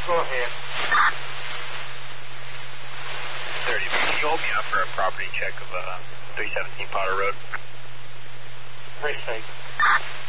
Go ahead. 30. Can you hold me up for a property check of 317 Potter Road? Precinct.